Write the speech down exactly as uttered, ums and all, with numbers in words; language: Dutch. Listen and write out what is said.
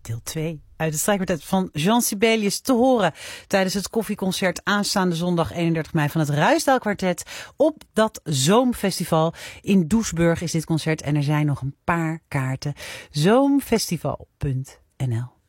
deel twee uit het strijkkwartet van Jean Sibelius te horen tijdens het koffieconcert aanstaande zondag eenendertig mei van het Ruisdael Kwartet op dat Zoomfestival. In Doesburg is dit concert en er zijn nog een paar kaarten. zoomfestival punt n l